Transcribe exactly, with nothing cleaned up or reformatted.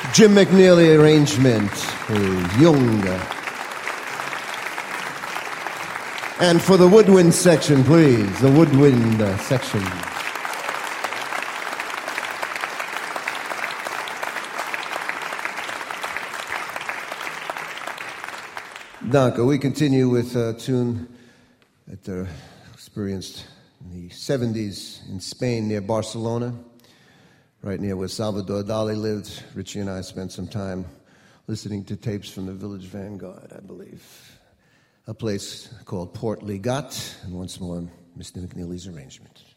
Jim McNeely arrangement, Jung. And for the woodwind section, please, the woodwind uh, section. Danke. We continue with a tune that uh, experienced in the seventies in Spain near Barcelona, right near where Salvador Dali lived. Richie and I spent some time listening to tapes from the Village Vanguard, I believe. A place called Port Ligat, and once more, Mister McNeely's arrangement.